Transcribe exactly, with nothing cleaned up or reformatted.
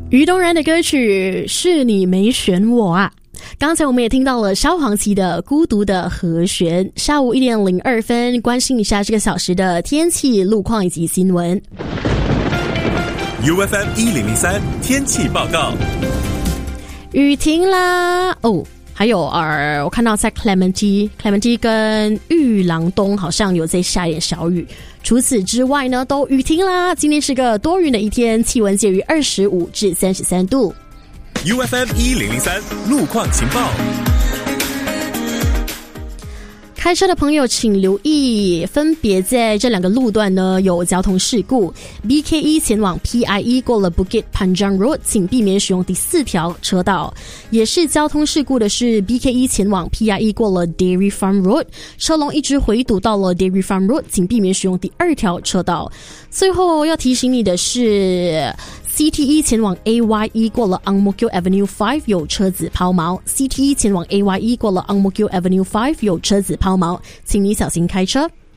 于东人的歌曲是你没选我啊。刚才我们也听到了萧煌奇的孤独的和弦。下午一点零二分，关心一下这个小时的天气路况以及新闻。 U F M 一零零三天气报告。 雨停啦哦，还有呃，我看到在 Clementi、Clementi 跟玉郎东好像有在下一点小雨。除此之外呢，都雨停啦。今天是个多云的一天，气温介于二十五至三十三度。 U F M 一零零三路况情报。 开车的朋友请留意，分别在这两个路段呢有交通事故。B K E 前往 P I E 过了 Bukit Panjang Road， 请避免使用第四条车道。也是交通事故的是 B K E 前往 P I E 过了 Dairy Farm Road， 车龙一直回堵到了 Dairy Farm Road， 请避免使用第二条车道。最后要提醒你的是C T E 前往 A Y E 过了 Ang Mo Kio Avenue 五有车子抛锚 C T E 前往 A Y E 过了 Ang Mo Kio Avenue 五有车子抛锚，请你小心开车。